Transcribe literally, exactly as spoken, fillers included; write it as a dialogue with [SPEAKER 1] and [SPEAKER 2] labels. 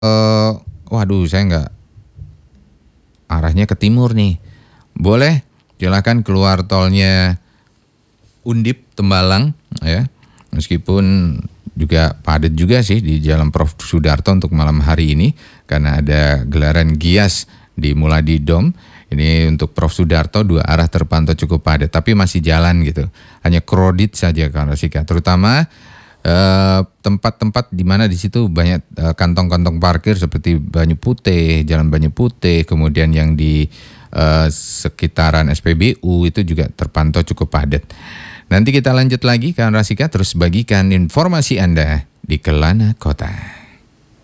[SPEAKER 1] Eee, waduh saya nggak arahnya ke timur nih. Boleh, silakan keluar tolnya Undip Tembalang ya, meskipun juga padat juga sih di Jalan Prof Sudarto untuk malam hari ini, karena ada gelaran Gias di Muladi Dom. Ini untuk Prof Sudarto dua arah terpantau cukup padat, tapi masih jalan gitu. Hanya krodit saja kawan Rasika, terutama eh, tempat-tempat di mana di situ banyak eh, kantong-kantong parkir seperti Banyu Putih, Jalan Banyu Putih, kemudian yang di eh, sekitaran S P B U itu juga terpantau cukup padat. Nanti kita lanjut lagi kawan Rasika, terus bagikan informasi Anda di Kelana Kota.